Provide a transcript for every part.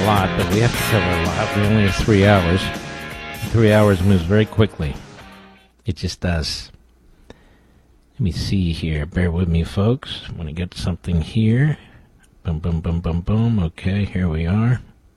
a lot, but we have to cover a lot. We only have 3 hours. 3 hours moves very quickly. It just does. Let me see here. Bear with me, folks. I want to get something here. Boom, boom, boom, boom, boom. Okay, here we are.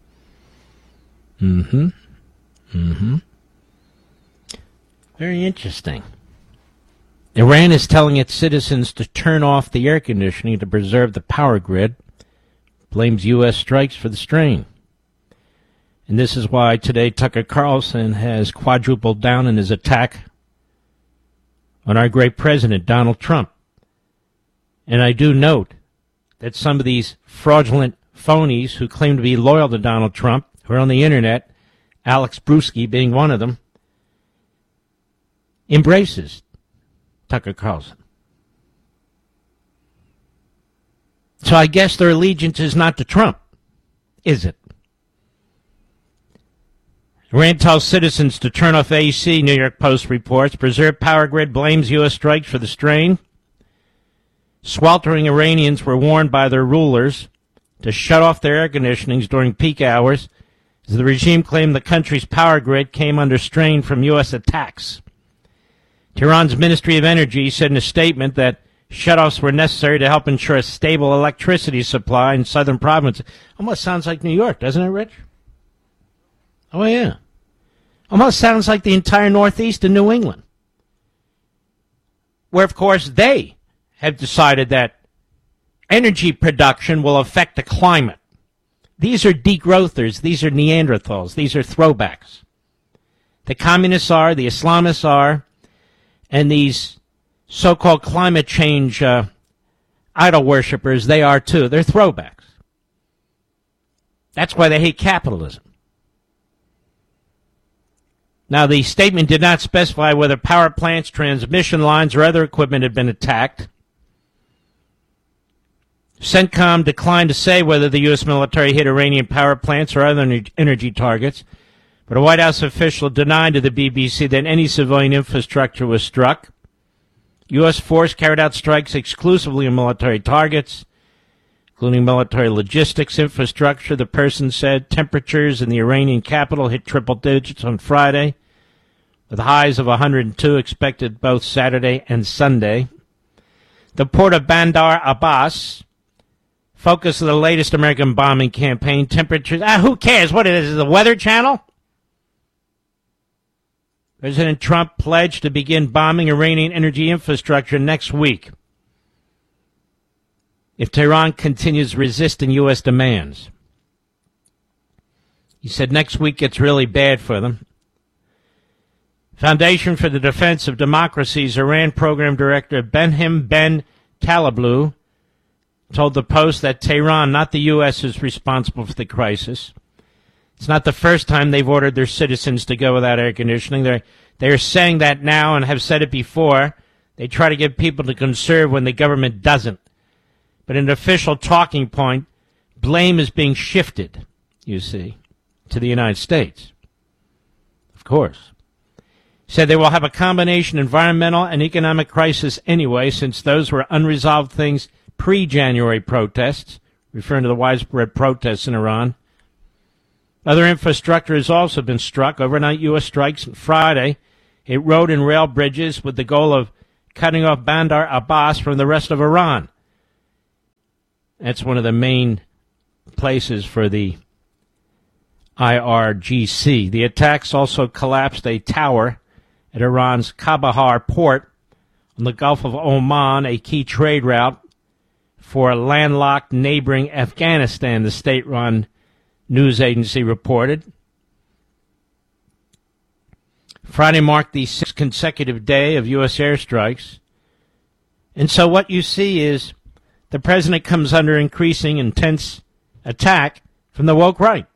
Very interesting. Iran is telling its citizens to turn off the air conditioning to preserve the power grid. Blames U.S. strikes for the strain. And this is why today Tucker Carlson has quadrupled down in his attack on our great president, Donald Trump. And I do note that some of these fraudulent phonies who claim to be loyal to Donald Trump, who are on the internet, Alex Bruschi being one of them, embraces Tucker Carlson. So I guess their allegiance is not to Trump, is it? Iran tells citizens to turn off AC, New York Post reports. Preserve power grid blames U.S. strikes for the strain. Sweltering Iranians were warned by their rulers to shut off their air conditionings during peak hours as the regime claimed the country's power grid came under strain from U.S. attacks. Tehran's Ministry of Energy said in a statement that shutoffs were necessary to help ensure a stable electricity supply in southern provinces. Almost sounds like New York, doesn't it, Rich? Oh, yeah. Almost sounds like the entire Northeast and New England, where, of course, they have decided that energy production will affect the climate. These are degrowthers. These are Neanderthals. These are throwbacks. The communists are, the Islamists are, and these so-called climate change idol worshippers, they are too. They're throwbacks. That's why they hate capitalism. Now, the statement did not specify whether power plants, transmission lines, or other equipment had been attacked. CENTCOM declined to say whether the U.S. military hit Iranian power plants or other energy targets, but a White House official denied to the BBC that any civilian infrastructure was struck. U.S. force carried out strikes exclusively on military targets, including military logistics infrastructure. The person said temperatures in the Iranian capital hit triple digits on Friday, with highs of 102 expected both Saturday and Sunday. The port of Bandar Abbas, focus of the latest American bombing campaign, temperatures, who cares what it is, the Weather Channel? President Trump pledged to begin bombing Iranian energy infrastructure next week if Tehran continues resisting U.S. demands. He said next week gets really bad for them. Foundation for the Defense of Democracy's Iran Program Director Benham Ben Talablu told the Post that Tehran, not the U.S., is responsible for the crisis. It's not the first time they've ordered their citizens to go without air conditioning. They're saying that now and have said it before. They try to get people to conserve when the government doesn't. But an official talking point, blame is being shifted, you see, to the United States. Of course. He said they will have a combination environmental and economic crisis anyway, since those were unresolved things pre-January protests, referring to the widespread protests in Iran. Other infrastructure has also been struck. Overnight U.S. strikes on Friday hit road and rail bridges with the goal of cutting off Bandar Abbas from the rest of Iran. That's one of the main places for the IRGC. The attacks also collapsed a tower at Iran's Kandahar port on the Gulf of Oman, a key trade route for landlocked neighboring Afghanistan, the state-run news agency reported. Friday marked the sixth consecutive day of U.S. airstrikes. And so what you see is the president comes under increasing intense attack from the woke right.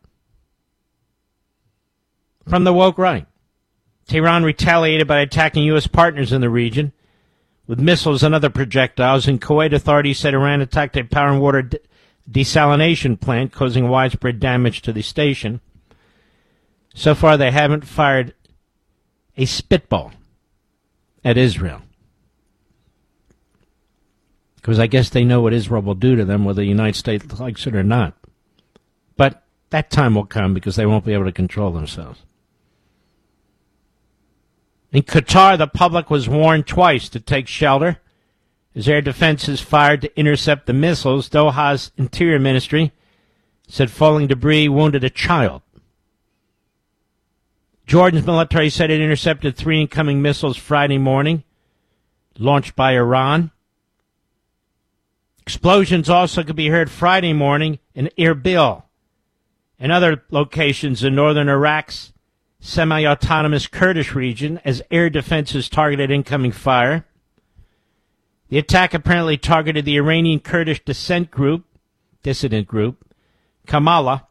From the woke right. Tehran retaliated by attacking U.S. partners in the region with missiles and other projectiles. In Kuwait, authorities said Iran attacked a power and water desalination plant, causing widespread damage to the station. So far, they haven't fired a spitball at Israel, because I guess they know what Israel will do to them, whether the United States likes it or not. But That time will come because they won't be able to control themselves. In Qatar, the public was warned twice to take shelter as air defenses fired to intercept the missiles. Doha's Interior Ministry said falling debris wounded a child. Jordan's military said it intercepted 3 incoming missiles Friday morning, launched by Iran. Explosions also could be heard Friday morning in Erbil and other locations in northern Iraq's semi-autonomous Kurdish region as air defenses targeted incoming fire. The attack apparently targeted the Iranian Kurdish dissident group, Kamala,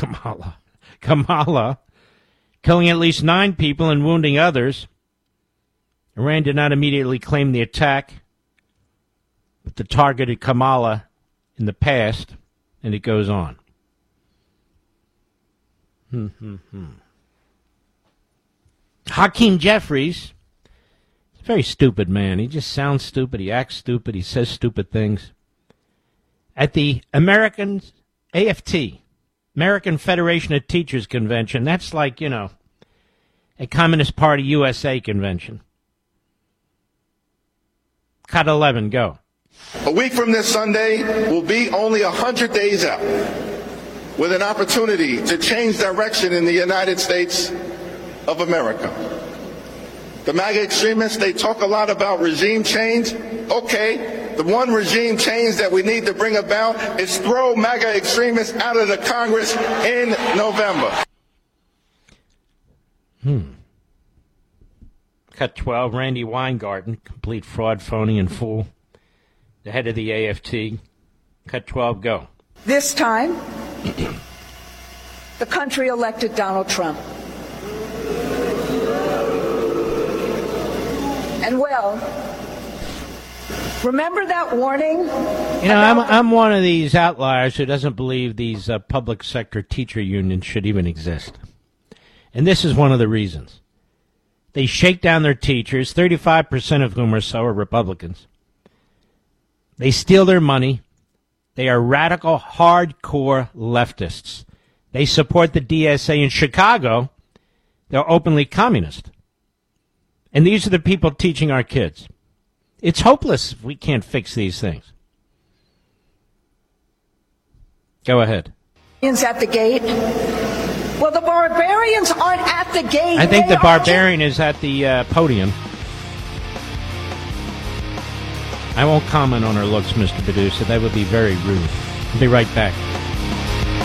killing at least 9 people and wounding others. Iran did not immediately claim the attack, but the targeted Kamala in the past, and it goes on. Hakeem Jeffries, he's a very stupid man. He just sounds stupid. He acts stupid. He says stupid things. At the AFT, American Federation of Teachers Convention, that's like, a Communist Party USA convention. Cut 11, go. A week from this Sunday will be only 100 days out, with an opportunity to change direction in the United States of America. The MAGA extremists, they talk a lot about regime change. Okay, the one regime change that we need to bring about is throw MAGA extremists out of the Congress in November. Cut 12, Randy Weingarten, complete fraud, phony, and fool. The head of the AFT. Cut 12, go. This time, the country elected Donald Trump. And remember that warning? I'm one of these outliers who doesn't believe these public sector teacher unions should even exist. And this is one of the reasons. They shake down their teachers, 35% of whom or so are Republicans. They steal their money. They are radical, hardcore leftists. They support the DSA in Chicago. They're openly communist. And these are the people teaching our kids. It's hopeless if we can't fix these things. Go ahead. At the gate. Well, the barbarians aren't at the gate. I think the barbarian is at the podium. I won't comment on her looks, Mr. Producer. That would be very rude. I'll be right back.